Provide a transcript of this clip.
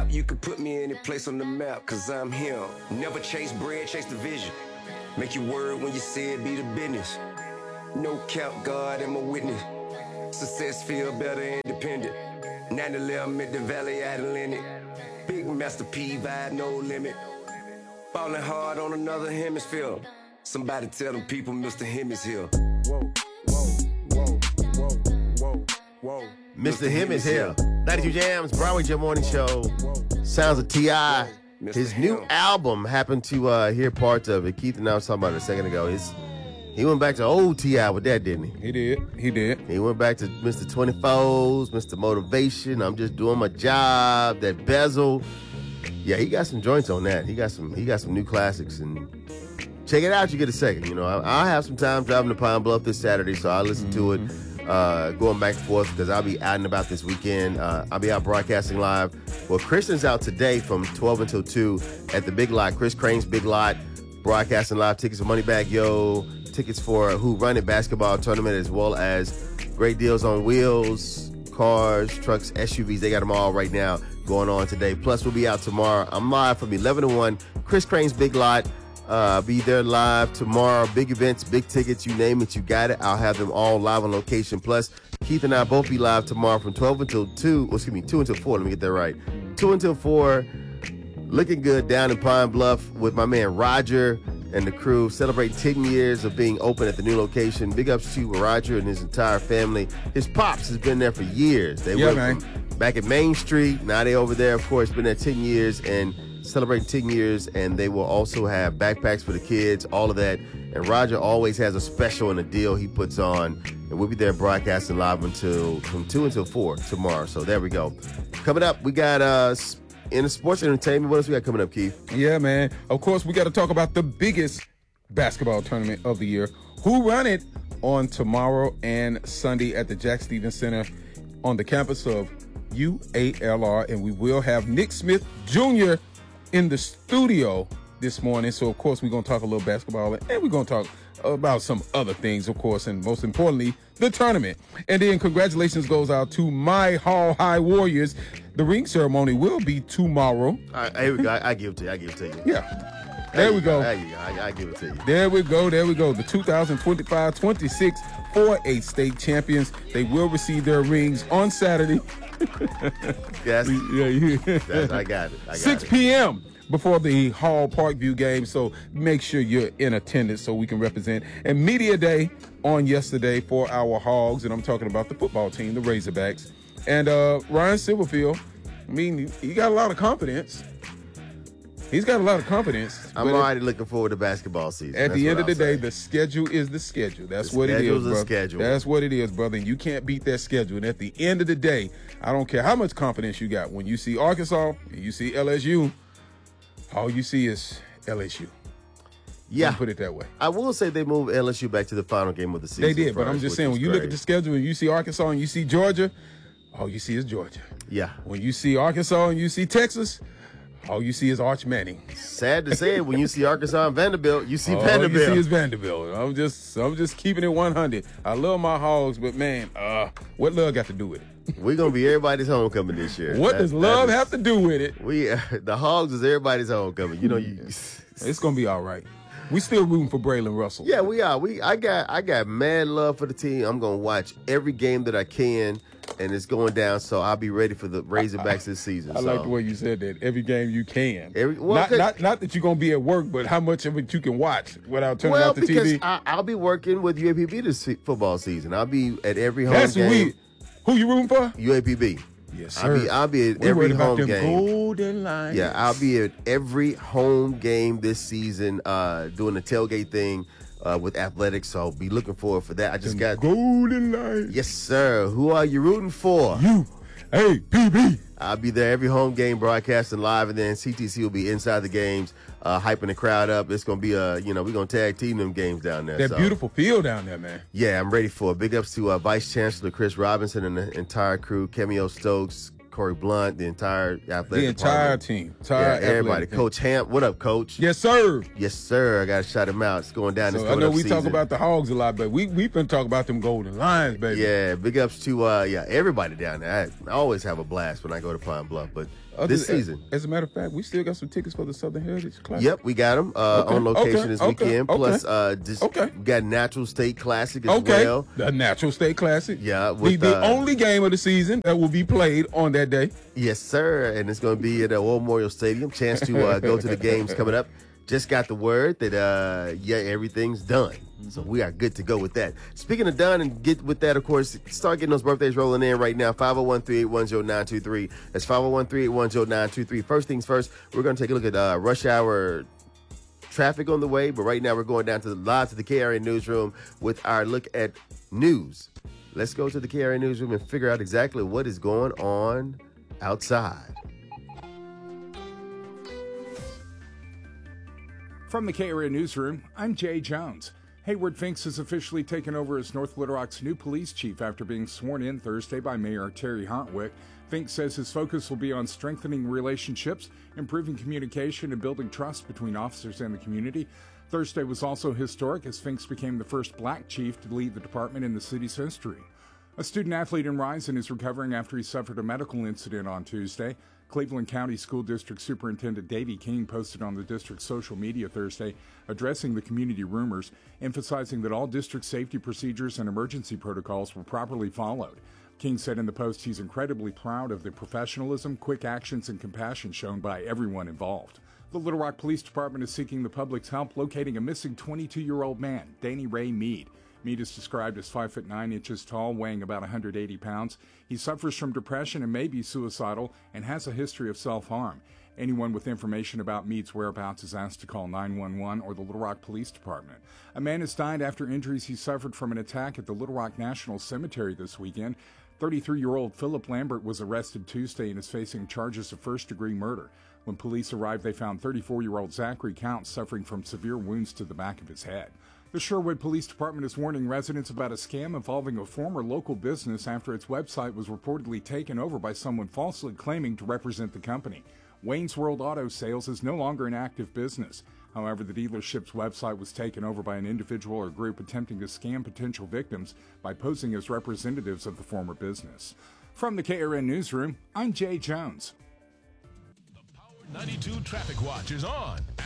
rap, you can put me any place on the map, cause I'm him. Never chase bread, chase the vision. Make your word when you say it, be the business. No cap, God am a witness. Success feel better independent. 9/11 at the Valley Atlantic. Big Master P vibe, no limit. Falling hard on another hemisphere. Somebody tell them people Mr. Him is here. Whoa, whoa, whoa, whoa, whoa, whoa. Mr. Him is here. 92 Jams, Broadway Jam Morning Show. Sounds of T.I. His new album, happened to hear parts of it. Keith and I was talking about it a second ago. He went back to old T.I. with that, didn't he? He did. He went back to Mr. 24s, Mr. Motivation. I'm just doing my job. That bezel. Yeah, he got some joints on that. He got some new classics, and check it out. You get a second. You know, I'll have some time driving to Pine Bluff this Saturday, so I'll listen to it, going back and forth, because I'll be out and about this weekend. I'll be out broadcasting live. Well, Christian's out today from 12 until 2 at the Big Lot, Chris Crane's Big Lot, broadcasting live. Tickets for Moneybag Yo, tickets for Who Run It basketball tournament, as well as great deals on wheels, cars, trucks, SUVs. They got them all right now going on today. Plus, we'll be out tomorrow. I'm live from 11 to 1, Chris Crane's Big Lot. Be there live tomorrow. Big events, big tickets, you name it, you got it. I'll have them all live on location. Plus, Keith and I both be live tomorrow from 12 until 2. 2 until 4. Let me get that right. 2 until 4. Looking good down in Pine Bluff with my man Roger and the crew. Celebrate 10 years of being open at the new location. Big ups to Roger and his entire family. His pops has been there for years. They went from back at Main Street. Now they over there, of course, been there 10 years and celebrating 10 years. And they will also have backpacks for the kids, all of that. And Roger always has a special and a deal he puts on. And we'll be there broadcasting live from 2 until 4 tomorrow. So there we go. Coming up, we got in the sports entertainment. What else we got coming up, Keith? Yeah, man. Of course, we got to talk about the biggest basketball tournament of the year. Who Run It on tomorrow and Sunday at the Jack Stevens Center on the campus of UALR. And we will have Nick Smith Jr. in the studio this morning. So, of course, we're going to talk a little basketball, and we're going to talk about some other things, of course, and most importantly, the tournament. And then congratulations goes out to my Hall High Warriors. The ring ceremony will be tomorrow. All right, here we go. I give it to you. Yeah. There we go. I give it to you. There we go. The 2025-26 4A state champions. They will receive their rings on Saturday. Yes. Yeah. I got it. 6 p.m. before the Hall Parkview game. So make sure you're in attendance so we can represent. And Media Day on yesterday for our Hogs. And I'm talking about the football team, the Razorbacks. And Ryan Silverfield, I mean, he got a lot of confidence. He's got a lot of confidence. I'm already looking forward to basketball season. At the end of the day, the schedule is the schedule. That's what it is, brother. Schedule. That's what it is, brother. And you can't beat that schedule. And at the end of the day, I don't care how much confidence you got. When you see Arkansas and you see LSU, all you see is LSU. Yeah. Put it that way. I will say they moved LSU back to the final game of the season. They did, but I'm just saying, when you look at the schedule and you see Arkansas and you see Georgia, all you see is Georgia. Yeah. When you see Arkansas and you see Texas, all you see is Arch Manning. Sad to say it, when you see Arkansas and Vanderbilt, you see all Vanderbilt. All you see is Vanderbilt. I'm just keeping it 100. I love my Hogs, but man, what love got to do with it? We're gonna be everybody's homecoming this year. What does love have to do with it? The Hogs is everybody's homecoming. You know, it's gonna be all right. We still rooting for Braylon Russell. Yeah, we are. I got mad love for the team. I'm gonna watch every game that I can, and it's going down. So I'll be ready for the Razorbacks this season. I like the way you said that. Every game you can. Not that you're gonna be at work, but how much of it you can watch without turning off the TV. I'll be working with UAPB this football season. I'll be at every home game. Who you rooting for? UAPB. Yes, sir. I'll be at every home game. Golden Lions. Yeah, I'll be at every home game this season, doing the tailgate thing with athletics. So I'll be looking forward for that. I just got Golden Lions. Yes, sir. Who are you rooting for? UAPB. I'll be there every home game broadcasting live, and then CTC will be inside the games, hyping the crowd up. It's going to be we're going to tag team them games down there. That beautiful field down there, man. Yeah, I'm ready for it. Big ups to Vice Chancellor Chris Robinson and the entire crew, Cameo Stokes, Corey Blunt, the entire athletic The entire team. Everybody. Coach Hamp, what up, Coach? Yes, sir. Yes, sir. I got to shout him out. It's going down. So I know we talk about the Hogs a lot, but we've been talking about them Golden Lions, baby. Yeah, big ups to everybody down there. I always have a blast when I go to Pine Bluff, but this season. As a matter of fact, we still got some tickets for the Southern Heritage Classic. Yep, we got them on location this weekend. Plus, we got Natural State Classic as well. The Natural State Classic. Yeah. With the only game of the season that will be played on that day. Yes, sir. And it's going to be at the War Memorial Stadium. Chance to go to the games coming up. Just got the word that, everything's done. So we are good to go with that. Speaking of done and get with that, of course, start getting those birthdays rolling in right now. 501-381-0923. That's 501-381-0923. First things first, we're going to take a look at rush hour traffic on the way. But right now we're going down to the KRA Newsroom with our look at news. Let's go to the KRA Newsroom and figure out exactly what is going on outside. From the KRA Newsroom, I'm Jay Jones. Hayward Finks has officially taken over as North Little Rock's new police chief after being sworn in Thursday by Mayor Terry Hartwick. Finks says his focus will be on strengthening relationships, improving communication, and building trust between officers and the community. Thursday was also historic as Finks became the first black chief to lead the department in the city's history. A student athlete in Rison is recovering after he suffered a medical incident on Tuesday. Cleveland County School District Superintendent Davey King posted on the district's social media Thursday, addressing the community rumors, emphasizing that all district safety procedures and emergency protocols were properly followed. King said in the post he's incredibly proud of the professionalism, quick actions, and compassion shown by everyone involved. The Little Rock Police Department is seeking the public's help locating a missing 22-year-old man, Danny Ray Mead. Mead is described as 5 foot 9 inches tall, weighing about 180 pounds. He suffers from depression and may be suicidal and has a history of self-harm. Anyone with information about Mead's whereabouts is asked to call 911 or the Little Rock Police Department. A man has died after injuries he suffered from an attack at the Little Rock National Cemetery this weekend. 33-year-old Philip Lambert was arrested Tuesday and is facing charges of first-degree murder. When police arrived, they found 34-year-old Zachary Counts suffering from severe wounds to the back of his head. The Sherwood Police Department is warning residents about a scam involving a former local business after its website was reportedly taken over by someone falsely claiming to represent the company. Wayne's World Auto Sales is no longer an active business. However, the dealership's website was taken over by an individual or group attempting to scam potential victims by posing as representatives of the former business. From the KRN Newsroom, I'm Jay Jones. The Power 92 Traffic Watch is on.